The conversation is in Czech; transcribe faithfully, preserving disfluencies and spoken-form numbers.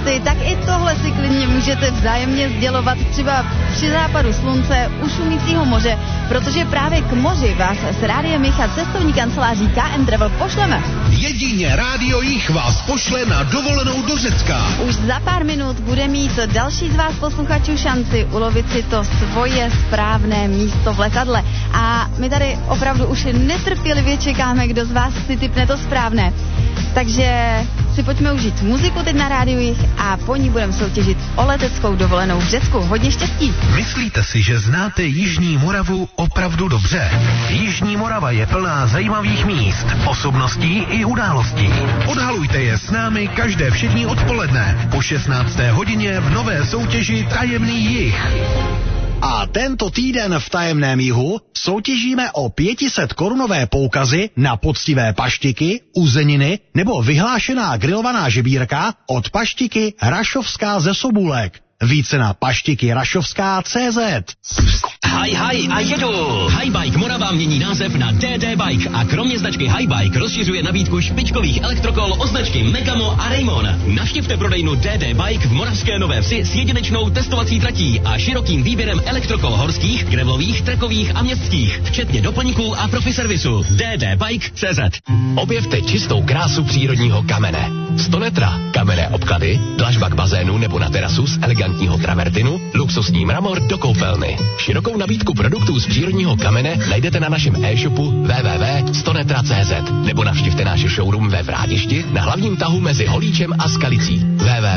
boty, tak i tohle si klidně můžete vzájemně sdělovat třeba při západu slunce u šumícího moře, protože právě k moři vás s Rádiem Jich a cestovní kanceláří K M Travel pošleme. Jedině Rádio Jich vás pošle na dovolenou do Řecka. Už za pár minut bude mít další z vás posluchačů šanci ulovit si to svoje správné místo v letadle. A my tady opravdu už netrpělivě čekáme, kdo z vás si tipne to správné. Takže si pojďme užít muziku teď na Rádiu Jich a po ní budeme soutěžit o leteckou dovolenou v Řecku. Hodně štěstí. Myslíte si, že znáte Jižní Moravu opravdu dobře? Jižní Morava je plná zajímavých míst, osobností i událostí. Odhalujte je s námi každé všední odpoledne po šestnácté hodině v nové soutěži Tajemný jih. A tento týden v Tajemném jihu soutěžíme o pět set korunové poukazy na poctivé paštiky, uzeniny nebo vyhlášená grilovaná žebírka od paštiky Rašovská ze Sobůlek. Více na paštiky rašovská tečka cé zet. Haj, haj a jedu! Highbike Morava mění název na D D Bike a kromě značky Highbike rozšiřuje nabídku špičkových elektrokol o značky Megamo a Raymon. Navštivte prodejnu D D Bike v Moravské Nové Vsi s jedinečnou testovací tratí a širokým výběrem elektrokol horských, gravelových, trekových a městských, včetně doplňků a profi servisu. D D Bike tečka cé zet. Objevte čistou krásu přírodního kamene. Stonetra, kamenné obklady, dlažba k bazénu nebo na terasu z elegantního travertinu, luxusní mramor do koupelny. Širokou nabídku produktů z přírodního kamene najdete na našem e-shopu w w w tečka stonetra tečka cé zet nebo navštivte náš showroom ve Vrádišti na hlavním tahu mezi Holíčem a Skalicí. w w w